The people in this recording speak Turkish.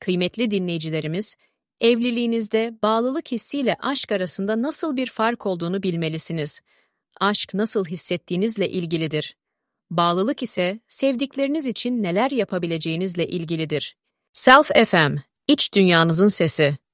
Kıymetli dinleyicilerimiz, evliliğinizde bağlılık hissiyle aşk arasında nasıl bir fark olduğunu bilmelisiniz. Aşk nasıl hissettiğinizle ilgilidir. Bağlılık ise sevdikleriniz için neler yapabileceğinizle ilgilidir. Self FM, iç dünyanızın sesi.